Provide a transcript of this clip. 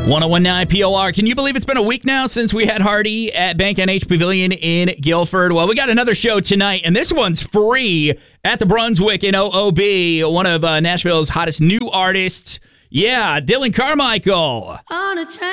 1019 POR. Can you believe it's been a week now since we had Hardy at Bank NH Pavilion in Guilford? Well, we got another show tonight, and this one's free at the Brunswick in OOB, one of Nashville's hottest new artists. Yeah, Dylan Carmichael. On a train.